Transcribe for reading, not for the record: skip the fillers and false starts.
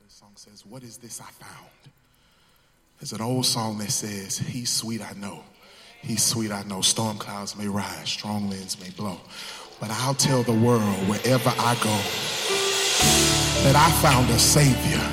The song says, what is this I found? There's an old song that says, he's sweet, I know. He's sweet, I know. Storm clouds may rise, strong winds may blow. But I'll tell the world wherever I go that I found a Savior